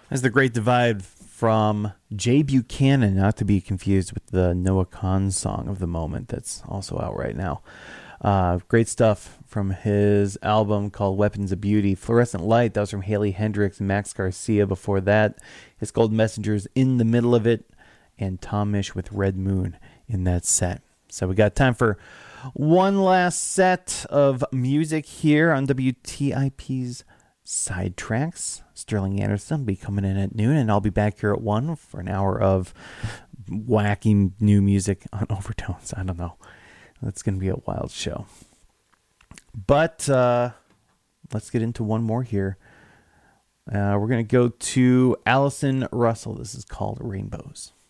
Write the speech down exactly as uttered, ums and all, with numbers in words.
As the Great Divide from Jay Buchanan, not to be confused with the Noah Kahan song of the moment that's also out right now. Uh, great stuff from his album called Weapons of Beauty. Fluorescent Light, that was from Haley Hendrix and Max Garcia before that. His Golden Messengers in the middle of it, and Tom Misch with Red Moon in that set. So we got time for one last set of music here on W T I P's Sidetracks. Sterling Anderson will be coming in at noon, and I'll be back here at one for an hour of wacky new music on Overtones. I don't know. That's going to be a wild show. But uh, let's get into one more here. Uh, we're going to go to Allison Russell. This is called Rainbows.